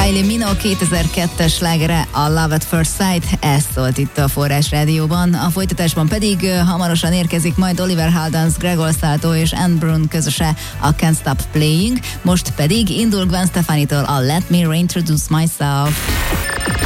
Kylie Minogue 2002-es slágere, a Love at First Sight, ez szólt itt a Forrás Rádióban. A folytatásban pedig hamarosan érkezik majd Oliver Heldens, Gregor Salto és Anne Brun közöse, a Can't Stop Playing. Most pedig indul Gwen Stefani-től a Let Me Reintroduce Myself.